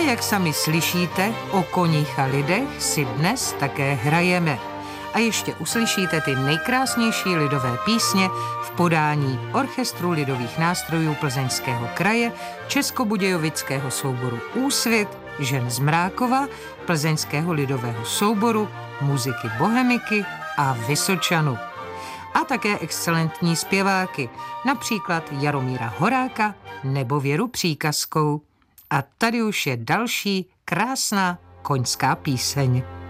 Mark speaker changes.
Speaker 1: jak sami slyšíte, o koních a lidech si dnes také hrajeme. A ještě uslyšíte ty nejkrásnější lidové písně v podání Orchestru lidových nástrojů Plzeňského kraje, Českobudějovického souboru Úsvit, Žen z Mrákova, Plzeňského lidového souboru, Muziky Bohemiky a Vysočanů. A také excelentní zpěváky, například Jaromíra Horáka nebo Věru Příkazkou. A tady už je další krásná koňská píseň.